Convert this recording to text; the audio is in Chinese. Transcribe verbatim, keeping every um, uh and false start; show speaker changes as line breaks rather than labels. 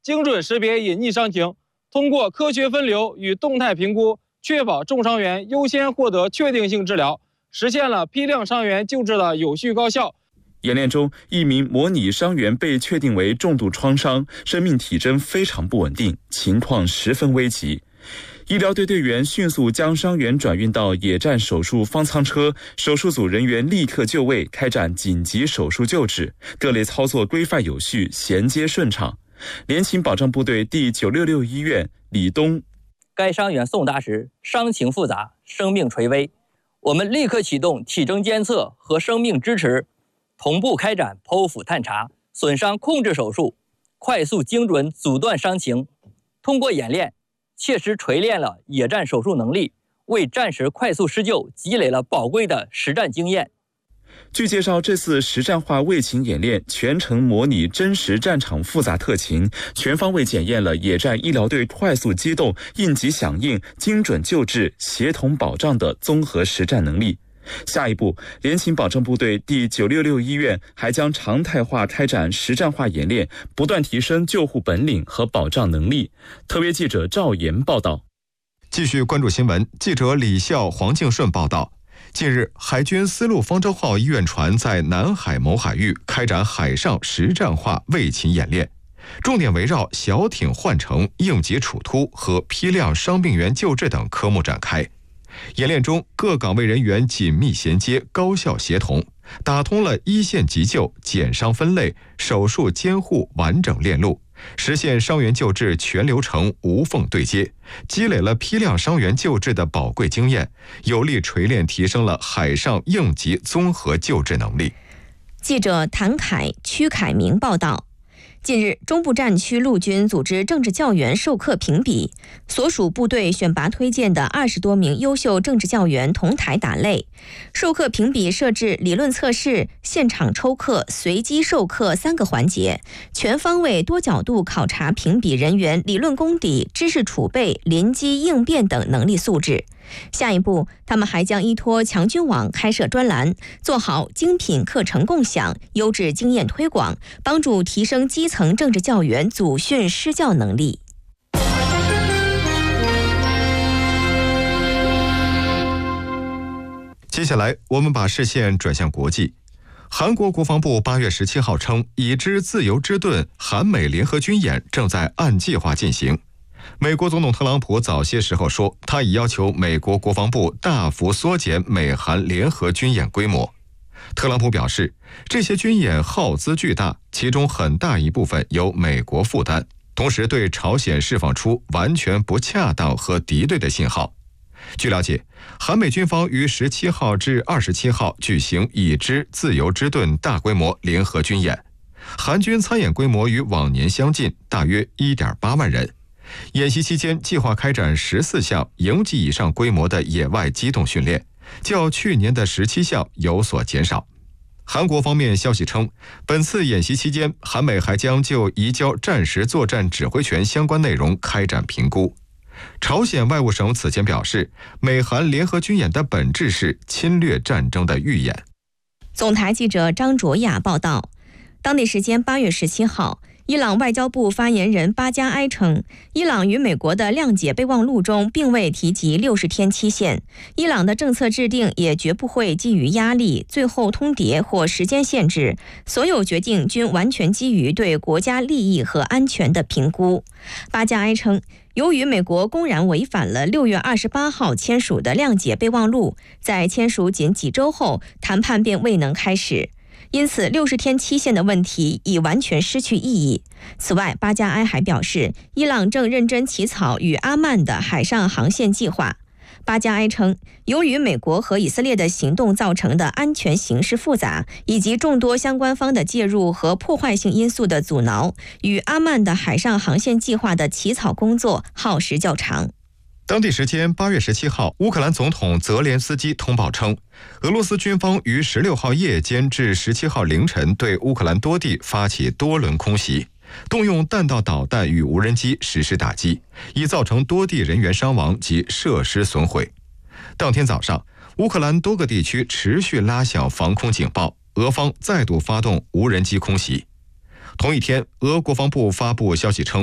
精准识别隐匿伤情，通过科学分流与动态评估，确保重伤员优先获得确定性治疗，实现了批量伤员救治的有序高效。
演练中，一名模拟伤员被确定为重度创伤，生命体征非常不稳定，情况十分危急。医疗队队员迅速将伤员转运到野战手术方舱车，手术组人员立刻就位，开展紧急手术救治，各类操作规范有序，衔接顺畅。联勤保障部队第九六六医院李东，
该伤员送达时伤情复杂，生命垂危，我们立刻启动体征监测和生命支持，同步开展剖腹探查、损伤控制手术，快速精准阻断伤情。通过演练，切实锤炼了野战手术能力，为战时快速施救积累了宝贵的实战经验。
据介绍，这次实战化卫勤演练全程模拟真实战场复杂特情，全方位检验了野战医疗队快速机动、应急响应、精准救治、协同保障的综合实战能力。下一步，联勤保障部队第九六六医院还将常态化开展实战化演练，不断提升救护本领和保障能力。特约记者赵岩报道。
继续关注新闻，记者李笑、黄敬顺报道。近日，海军丝路方舟号医院船在南海某海域开展海上实战化卫勤演练，重点围绕小艇换乘、应急处突和批量伤病员救治等科目展开。演练中，各岗位人员紧密衔接、高效协同，打通了一线急救、减伤分类、手术监护完整链路，实现伤员救治全流程无缝对接，积累了批量伤员救治的宝贵经验，有力锤炼提升了海上应急综合救治能力。
记者谭凯、屈凯明报道。近日，中部战区陆军组织政治教员授课评比，所属部队选拔推荐的二十多名优秀政治教员同台打擂。授课评比设置理论测试、现场抽课、随机授课三个环节，全方位多角度考察评比人员理论功底、知识储备、临机应变等能力素质。下一步，他们还将依托强军网开设专栏，做好精品课程共享、优质经验推广，帮助提升基层政治教员组训施教能力。
接下来，我们把视线转向国际。韩国国防部八月十七号称，已知自由之盾韩美联合军演正在按计划进行。美国总统特朗普早些时候说，他已要求美国国防部大幅缩减美韩联合军演规模。特朗普表示，这些军演耗资巨大，其中很大一部分由美国负担，同时对朝鲜释放出完全不恰当和敌对的信号。据了解，韩美军方于十七号至二十七号举行已知自由之盾大规模联合军演，韩军参演规模与往年相近，大约 一点八万人。演习期间计划开展十四项营级以上规模的野外机动训练，较去年的十七项有所减少。韩国方面消息称，本次演习期间，韩美还将就移交战时作战指挥权相关内容开展评估。朝鲜外务省此前表示，美韩联合军演的本质是侵略战争的预演。
总台记者张卓雅报道，当地时间八月十七号，伊朗外交部发言人巴加埃称，伊朗与美国的谅解备忘录中并未提及六十天期限，伊朗的政策制定也绝不会基于压力、最后通牒或时间限制，所有决定均完全基于对国家利益和安全的评估。巴加埃称，由于美国公然违反了六月二十八号签署的谅解备忘录，在签署仅几周后，谈判便未能开始。因此，六十天期限的问题已完全失去意义。此外，巴加埃还表示，伊朗正认真起草与阿曼的海上航线计划。巴加埃称，由于美国和以色列的行动造成的安全形势复杂，以及众多相关方的介入和破坏性因素的阻挠，与阿曼的海上航线计划的起草工作耗时较长。
当地时间八月十七号，乌克兰总统泽连斯基通报称，俄罗斯军方于十六号夜间至十七号凌晨对乌克兰多地发起多轮空袭，动用弹道导弹与无人机实施打击，已造成多地人员伤亡及设施损毁。当天早上，乌克兰多个地区持续拉响防空警报，俄方再度发动无人机空袭。同一天，俄国防部发布消息称，